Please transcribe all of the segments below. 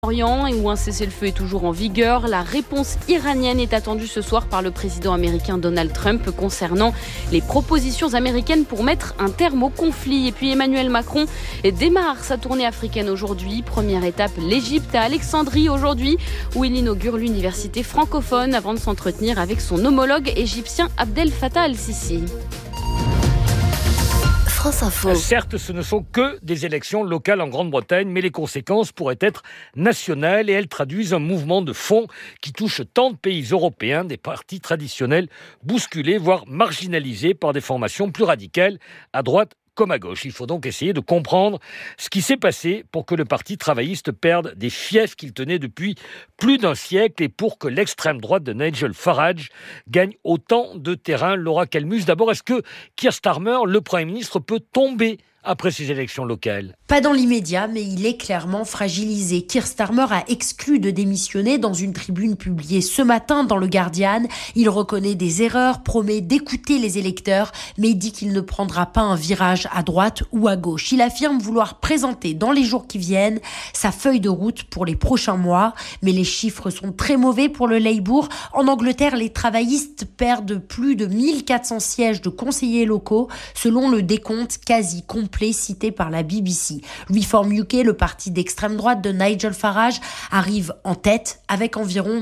Orient et où un cessez-le-feu est toujours en vigueur. La réponse iranienne est attendue ce soir par le président américain Donald Trump concernant les propositions américaines pour mettre un terme au conflit. Et puis Emmanuel Macron démarre sa tournée africaine aujourd'hui. Première étape, l'Égypte à Alexandrie aujourd'hui, où il inaugure l'université francophone avant de s'entretenir avec son homologue égyptien Abdel Fattah al-Sisi. France Info. Certes, ce ne sont que des élections locales en Grande-Bretagne, mais les conséquences pourraient être nationales et elles traduisent un mouvement de fond qui touche tant de pays européens, des partis traditionnels bousculés, voire marginalisés par des formations plus radicales à droite comme à gauche. Il faut donc essayer de comprendre ce qui s'est passé pour que le Parti travailliste perde des fiefs qu'il tenait depuis plus d'un siècle et pour que l'extrême droite de Nigel Farage gagne autant de terrain. Laura Calmus, d'abord, est-ce que Keir Starmer, le Premier ministre, peut tomber après ces élections locales? Pas dans l'immédiat, mais il est clairement fragilisé. Keir Starmer a exclu de démissionner dans une tribune publiée ce matin dans le Guardian. Il reconnaît des erreurs, promet d'écouter les électeurs, mais dit qu'il ne prendra pas un virage à droite ou à gauche. Il affirme vouloir présenter dans les jours qui viennent sa feuille de route pour les prochains mois. Mais les chiffres sont très mauvais pour le Labour. En Angleterre, les travaillistes perdent plus de 1400 sièges de conseillers locaux, selon le décompte quasi complet cité par la BBC. Reform UK, le parti d'extrême droite de Nigel Farage, arrive en tête avec environ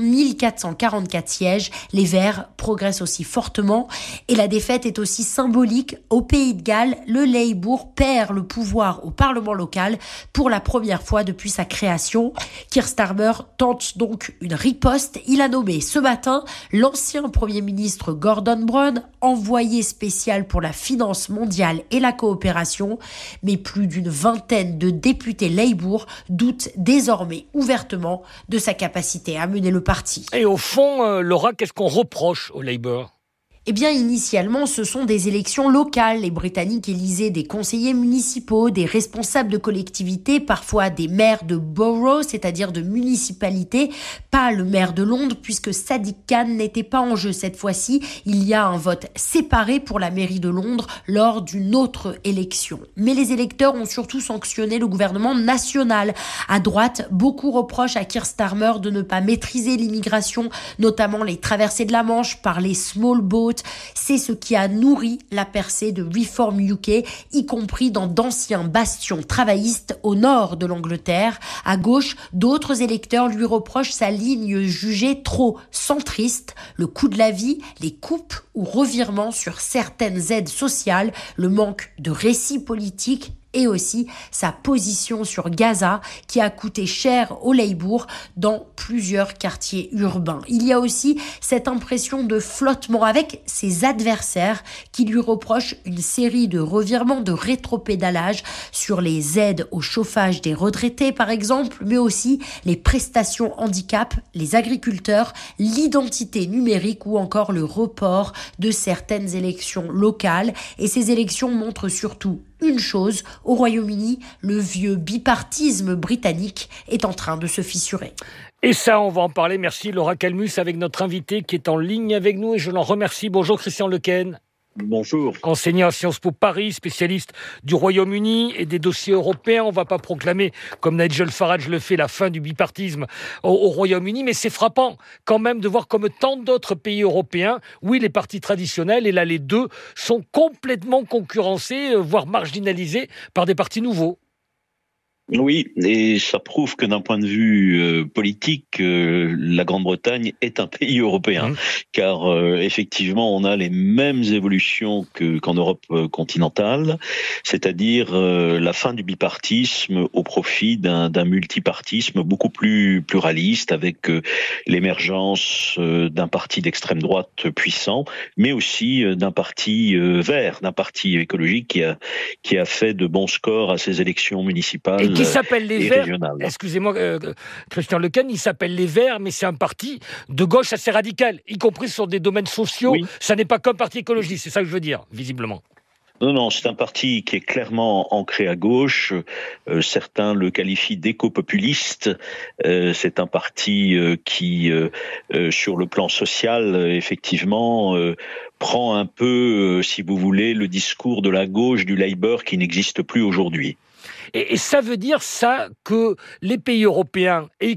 1444 sièges. Les Verts progressent aussi fortement et la défaite est aussi symbolique. Au Pays de Galles, le Labour perd le pouvoir au Parlement local pour la première fois depuis sa création. Keir Starmer tente donc une riposte. Il a nommé ce matin l'ancien Premier ministre Gordon Brown envoyé spécial pour la finance mondiale et la coopération. Mais plus d'une vingtaine de députés Labour doutent désormais ouvertement de sa capacité à mener le parti. Et au fond, Laura, qu'est-ce qu'on reproche au Labour ? Eh bien, initialement, ce sont des élections locales. Les Britanniques élisaient des conseillers municipaux, des responsables de collectivités, parfois des maires de borough, c'est-à-dire de municipalités, pas le maire de Londres, puisque Sadiq Khan n'était pas en jeu cette fois-ci. Il y a un vote séparé pour la mairie de Londres lors d'une autre élection. Mais les électeurs ont surtout sanctionné le gouvernement national. À droite, beaucoup reprochent à Keir Starmer de ne pas maîtriser l'immigration, notamment les traversées de la Manche par les small boats. C'est ce qui a nourri la percée de Reform UK, y compris dans d'anciens bastions travaillistes au nord de l'Angleterre. À gauche, d'autres électeurs lui reprochent sa ligne jugée trop centriste, le coût de la vie, les coupes ou revirements sur certaines aides sociales, le manque de récit politique et aussi sa position sur Gaza qui a coûté cher au Labour dans plusieurs quartiers urbains. Il y a aussi cette impression de flottement avec ses adversaires qui lui reprochent une série de revirements, de rétropédalage sur les aides au chauffage des retraités par exemple, mais aussi les prestations handicap, les agriculteurs, l'identité numérique ou encore le report de certaines élections locales. Et ces élections montrent surtout une chose, au Royaume-Uni, le vieux bipartisme britannique est en train de se fissurer. Et ça, on va en parler. Merci Laura Calmus avec notre invité qui est en ligne avec nous et je l'en remercie. Bonjour Christian Lequesne. Bonjour. Enseignant à Sciences Po Paris, spécialiste du Royaume-Uni et des dossiers européens. On ne va pas proclamer, comme Nigel Farage le fait, la fin du bipartisme au Royaume-Uni, mais c'est frappant quand même de voir comme tant d'autres pays européens, oui, les partis traditionnels, et là les deux, sont complètement concurrencés, voire marginalisés par des partis nouveaux. Oui, et ça prouve que d'un point de vue politique, la Grande-Bretagne est un pays européen, car effectivement, on a les mêmes évolutions qu'en Europe continentale, c'est-à-dire la fin du bipartisme au profit d'un multipartisme beaucoup plus pluraliste, avec l'émergence d'un parti d'extrême droite puissant, mais aussi d'un parti vert, d'un parti écologique qui a fait de bons scores à ces élections municipales. Qui s'appelle les Verts, régionales. Excusez-moi Christian Lequesne, il s'appelle les Verts, mais c'est un parti de gauche assez radical, y compris sur des domaines sociaux. Oui. Ça n'est pas qu'un parti écologiste, c'est ça que je veux dire, visiblement. Non, c'est un parti qui est clairement ancré à gauche. Certains le qualifient d'éco-populiste. C'est un parti qui, sur le plan social, effectivement, prend un peu, si vous voulez, le discours de la gauche du Labour qui n'existe plus aujourd'hui. Et ça veut dire ça que les pays européens, et